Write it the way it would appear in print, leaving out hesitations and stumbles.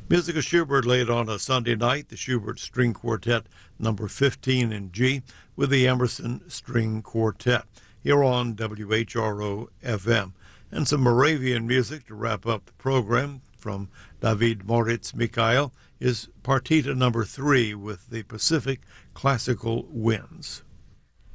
Music of Schubert laid on a Sunday night, the Schubert String Quartet number 15 in G with the Emerson String Quartet here on WHRO FM. And some Moravian music to wrap up the program from David Moritz Mikhail is Partita number 3 with the Pacific Classical Winds.